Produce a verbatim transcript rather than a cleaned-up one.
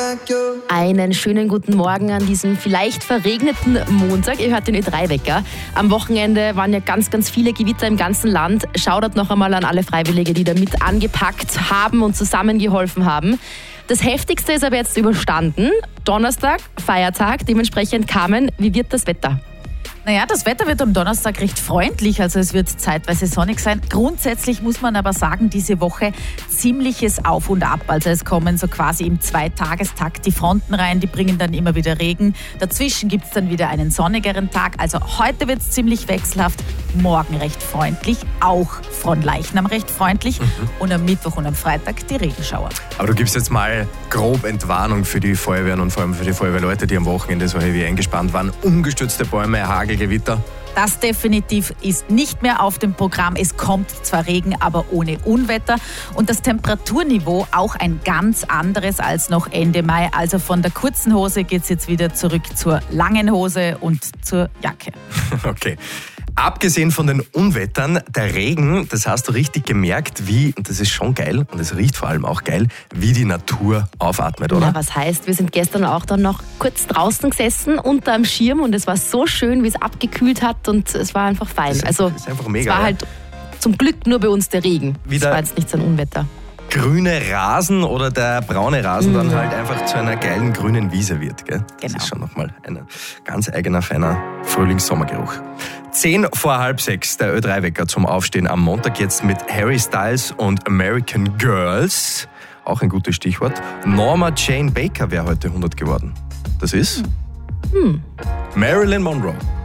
Einen schönen guten Morgen an diesem vielleicht verregneten Montag. Ihr hört den Ö drei Wecker. Am Wochenende waren ja ganz, ganz viele Gewitter im ganzen Land. Shoutout noch einmal an alle Freiwillige, die da mit angepackt haben und zusammengeholfen haben. Das Heftigste ist aber jetzt überstanden. Donnerstag, Feiertag, dementsprechend Carmen, wie wird das Wetter? Naja, das Wetter wird am Donnerstag recht freundlich, also es wird zeitweise sonnig sein. Grundsätzlich muss man aber sagen, diese Woche ziemliches Auf und Ab. Also es kommen so quasi im Zweitagestakt die Fronten rein, die bringen dann immer wieder Regen. Dazwischen gibt es dann wieder einen sonnigeren Tag. Also heute wird es ziemlich wechselhaft, morgen recht freundlich, auch von Leichnam recht freundlich mhm. und am Mittwoch und am Freitag die Regenschauer. Aber du gibst jetzt mal grob Entwarnung für die Feuerwehren und vor allem für die Feuerwehrleute, die am Wochenende so heavy eingespannt waren. Umgestürzte Bäume, Hagel, Gewitter. Das definitiv ist nicht mehr auf dem Programm. Es kommt zwar Regen, aber ohne Unwetter. Und das Temperaturniveau auch ein ganz anderes als noch Ende Mai. Also von der kurzen Hose geht es jetzt wieder zurück zur langen Hose und zur Jacke. Okay. Abgesehen von den Unwettern, der Regen, das hast du richtig gemerkt, wie, und das ist schon geil, und es riecht vor allem auch geil, wie die Natur aufatmet, oder? Ja, was heißt, wir sind gestern auch dann noch kurz draußen gesessen, unter einem Schirm, und es war so schön, wie es abgekühlt hat, und es war einfach fein. Das ist, also, das ist einfach mega. Es war halt zum Glück nur bei uns der Regen. Wieder das war jetzt nichts an Unwetter. Grüne Rasen oder der braune Rasen mhm. dann halt einfach zu einer geilen grünen Wiese wird. Gell? Das genau. ist schon nochmal ein ganz eigener, feiner Frühlings-Sommergeruch. Zehn vor halb sechs, der Ö drei Wecker zum Aufstehen am Montag jetzt mit Harry Styles und American Girls. Auch ein gutes Stichwort. Norma Jane Baker wäre heute hundert geworden. Das ist hm. Marilyn Monroe.